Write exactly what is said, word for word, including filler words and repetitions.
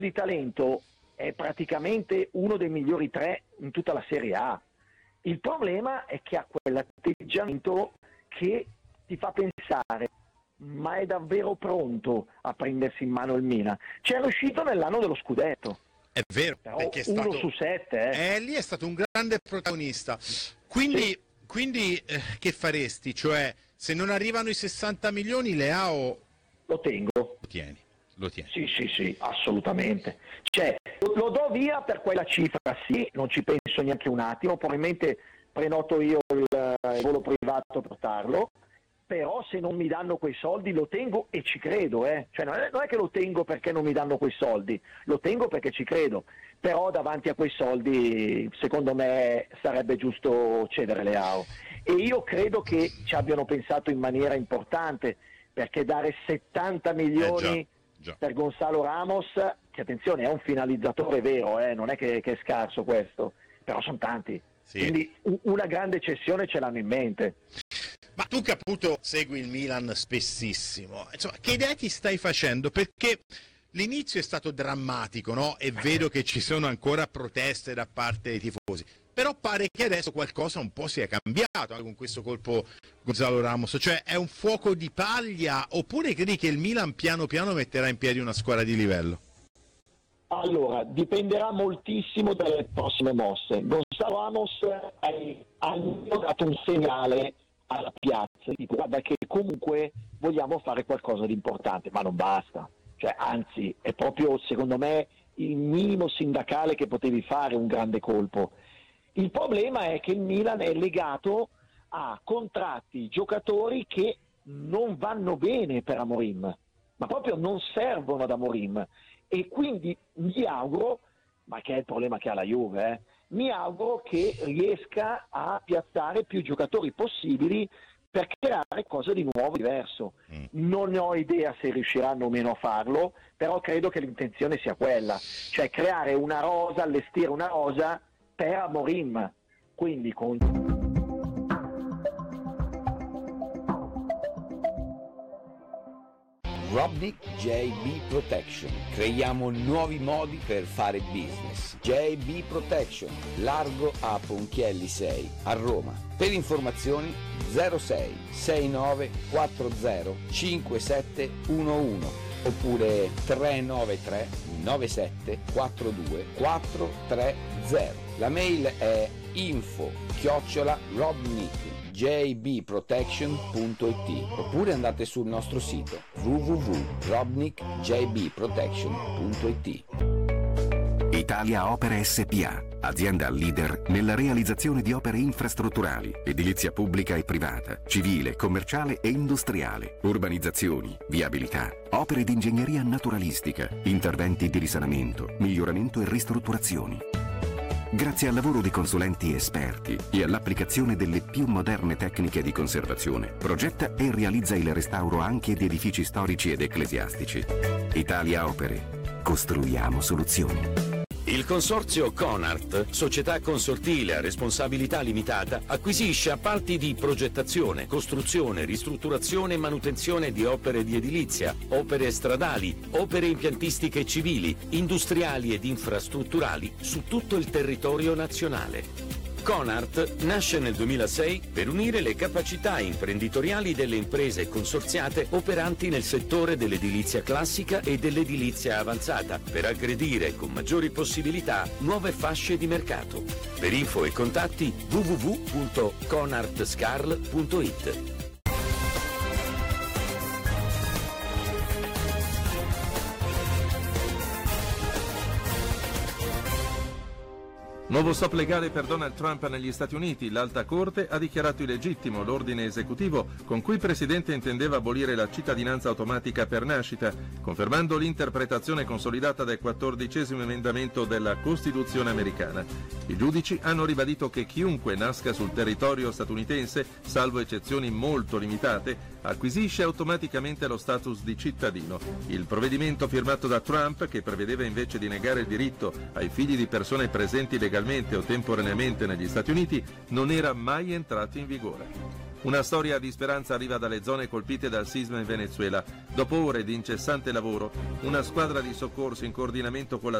di talento è praticamente uno dei migliori tre in tutta la Serie A. Il problema è che ha quell'atteggiamento che ti fa pensare: ma è davvero pronto a prendersi in mano il Milan? Ci è riuscito nell'anno dello scudetto. È vero, Però perché è uno stato, su sette. Eh. Eh, lì è stato un grande protagonista. Quindi, Sì. quindi eh, che faresti? Cioè, se non arrivano i sessanta milioni, Leao Lo tengo. lo tieni, lo tieni. Sì, sì, sì, assolutamente. Cioè, lo, lo do via per quella cifra, sì, non ci penso neanche un attimo, probabilmente prenoto io il, il volo privato per portarlo, però se non mi danno quei soldi lo tengo e ci credo, eh. Cioè, non è, non è che lo tengo perché non mi danno quei soldi, lo tengo perché ci credo, però davanti a quei soldi secondo me sarebbe giusto cedere Leao. E io credo che ci abbiano pensato in maniera importante, perché dare settanta milioni Eh, già, già. per Gonzalo Ramos, che attenzione è un finalizzatore vero, eh, non è che, che è scarso questo, però sono tanti, Sì. quindi u- una grande cessione ce l'hanno in mente. Ma tu che appunto segui il Milan spessissimo, insomma, che idea ti stai facendo? Perché l'inizio è stato drammatico, no? È vero che ci sono ancora proteste da parte dei tifosi, però pare che adesso qualcosa un po' sia cambiato eh, con questo colpo Gonzalo Ramos. Cioè, è un fuoco di paglia oppure credi che il Milan piano piano metterà in piedi una squadra di livello? Allora, dipenderà moltissimo dalle prossime mosse. Gonzalo Ramos ha dato un segnale alla piazza, dico guarda che comunque vogliamo fare qualcosa di importante, ma non basta. Cioè, anzi, è proprio secondo me il minimo sindacale che potevi fare, un grande colpo. Il problema è che il Milan è legato a contratti, giocatori che non vanno bene per Amorim, ma proprio non servono ad Amorim, e quindi mi auguro, ma che è il problema che ha la Juve, eh, mi auguro che riesca a piazzare più giocatori possibili per creare qualcosa di nuovo, diverso. Mm. Non ho idea se riusciranno o meno a farlo, però credo che l'intenzione sia quella, cioè creare una rosa, allestire una rosa per Amorim, quindi con... Robnik J B Protection. Creiamo nuovi modi per fare business. J B Protection, largo a Ponchielli sei, a Roma. Per informazioni zero sei sei nove quattro zero cinque sette uno uno oppure tre nove tre nove sette quattro due quattro tre zero. La mail è info chiocciola robnik j b protection punto i t oppure andate sul nostro sito w w w punto robnik j b protection punto i t. Italia Opere S P A, azienda leader nella realizzazione di opere infrastrutturali, edilizia pubblica e privata, civile, commerciale e industriale, urbanizzazioni, viabilità, opere di ingegneria naturalistica, interventi di risanamento, miglioramento e ristrutturazioni. Grazie al lavoro di consulenti esperti e all'applicazione delle più moderne tecniche di conservazione, progetta e realizza il restauro anche di edifici storici ed ecclesiastici. Italia Opere. Costruiamo soluzioni. Il consorzio Conart, società consortile a responsabilità limitata, acquisisce appalti di progettazione, costruzione, ristrutturazione e manutenzione di opere di edilizia, opere stradali, opere impiantistiche civili, industriali ed infrastrutturali su tutto il territorio nazionale. Conart nasce nel duemilasei per unire le capacità imprenditoriali delle imprese consorziate operanti nel settore dell'edilizia classica e dell'edilizia avanzata, per aggredire con maggiori possibilità nuove fasce di mercato. Per info e contatti w w w punto conartscarl punto i t. Nuovo stop legale per Donald Trump negli Stati Uniti. L'Alta Corte ha dichiarato illegittimo l'ordine esecutivo con cui il Presidente intendeva abolire la cittadinanza automatica per nascita, confermando l'interpretazione consolidata del quattordicesimo emendamento della Costituzione americana. I giudici hanno ribadito che chiunque nasca sul territorio statunitense, salvo eccezioni molto limitate, acquisisce automaticamente lo status di cittadino. Il provvedimento firmato da Trump, che prevedeva invece di negare il diritto ai figli di persone presenti legalmente o temporaneamente negli Stati Uniti, non era mai entrato in vigore. Una storia di speranza arriva dalle zone colpite dal sisma in Venezuela. Dopo ore di incessante lavoro, una squadra di soccorso in coordinamento con la